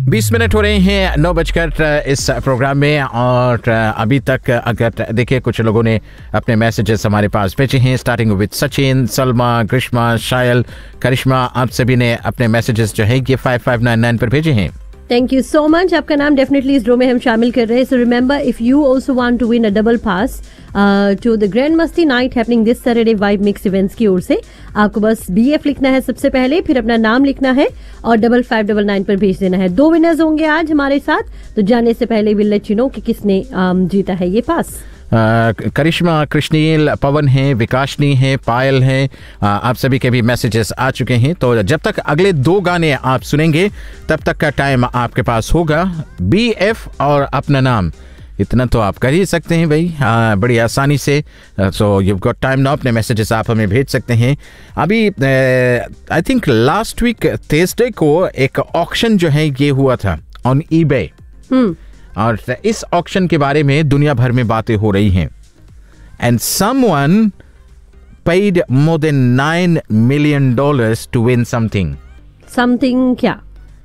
20 minute हो रहे हैं 9 इस प्रोग्राम में। और अभी तक अगर देखिए कुछ लोगों ने अपने मैसेजेस हमारे पास भेजे हैं, स्टार्टिंग विद सचिन, सलमा, ग्रीष्मा, शायल, करिश्मा। आप सभी ने अपने मैसेजेस जो है ये 5599 पर भेजे हैं। Thank you so much. आपका नाम डेफिनेटली इस ड्रॉ में हम शामिल कर रहे हैं। So remember, if you also want to win a double pass to the grand मस्ती night happening this Saturday vibe mix events की ओर से, आपको बस BF लिखना है सबसे पहले, फिर अपना नाम लिखना है और 5599 पर भेज देना है। 2 विनर्स होंगे आज हमारे साथ, तो जाने से पहले विल लेट यू नो कि किसने जीता है ये पास। करिश्मा, कृष्णील, पवन है, विकासनी है, पायल है। आप सभी के भी मैसेजेस आ चुके हैं। तो जब तक अगले 2 गाने आप सुनेंगे तब तक का टाइम आपके पास होगा। BF और अपना नाम, इतना तो आप कर ही सकते हैं भाई, बड़ी आसानी से। So you got time now, अपने मैसेजेस आप हमें भेज सकते हैं। अभी I think last week Thursday को एक ऑक्शन जो है ये हुआ था ऑन eBay। और इस ऑक्शन के बारे में दुनिया भर में बातें हो रही हैं। And someone paid more than $9 million to win something. Something क्या?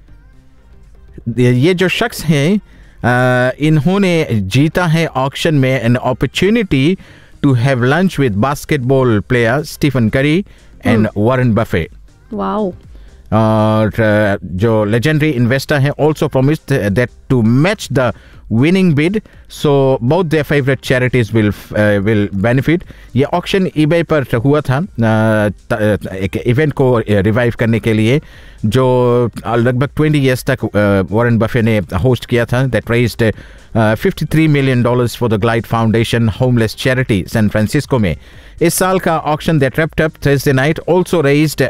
ये जो शख्स हैं इन्होंने जीता है ऑक्शन में an opportunity to have lunch with basketball player Stephen करी एंड वॉरेन बफे। वाओ। और जो लेजेंडरी इन्वेस्टर है also promised that to match the winning bid, so both their favourite charities will benefit. ये auction eBay पर हुआ था एक event को रिवाइव करने के लिए, जो लगभग 20 ईयर्स तक वॉरेन बफे ने होस्ट किया था। That raised $53 million for the glide foundation homeless charity San Francisco में। इस साल का auction that wrapped up Thursday night also raised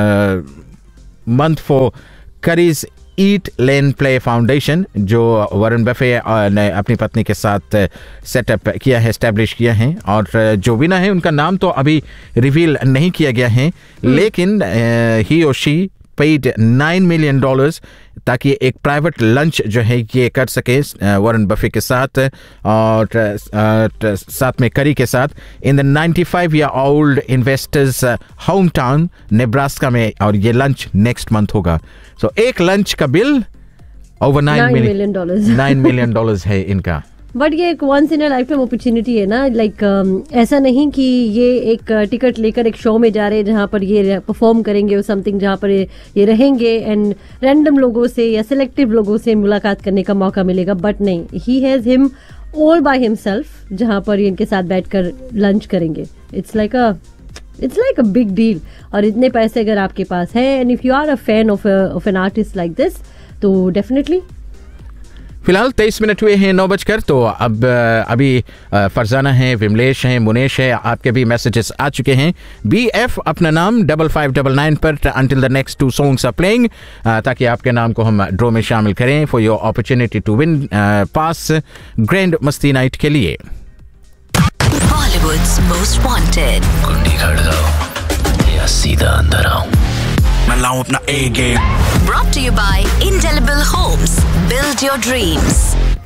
month for curries eat lane play foundation, जो वॉरेन बफे ने अपनी पत्नी के साथ सेटअप किया है, एस्टैब्लिश किया है। और जो विनर है उनका नाम तो अभी रिवील नहीं किया गया है, लेकिन ही और शी पेड $9 million ताकि एक प्राइवेट लंच जो है ये कर सके वॉरेन बफे के साथ और साथ में करी के साथ in the 95-year-old investors home town Nebraska में। और ये लंच नेक्स्ट मंथ होगा। सो एक लंच का बिल ओवर $9 million है इनका। बट ये एक once in a life time opportunity है ना। लाइक ऐसा नहीं कि ये एक टिकट लेकर एक शो में जा रहे हैं जहाँ पर ये परफॉर्म करेंगे और समथिंग, जहाँ पर ये रहेंगे एंड रैंडम लोगों से या सिलेक्टिव लोगों से मुलाकात करने का मौका मिलेगा। बट नहीं, he has him all by himself, जहाँ पर ये इनके साथ बैठकर लंच करेंगे। It's like a big deal. और इतने पैसे अगर आपके पास है and if you are a fan of an artist like this, तो डेफिनेटली। फिलहाल 23 मिनट हुए हैं 9 तो अब अभी फरजाना है, विमलेश है, मुनेश है, आपके भी मैसेजेस आ चुके हैं। BF अपना नाम 5599 पर until the next 2 songs are playing, ताकि आपके नाम को हम ड्रॉ में शामिल करें for your opportunity to win pass grand मस्ती नाइट के लिए। Bollywood's most wanted. कुंडी खड़काओ या सीधा अंदर आओ, मैं लाऊं अपना A game. Brought to you by Indelible Homes. Build your dreams.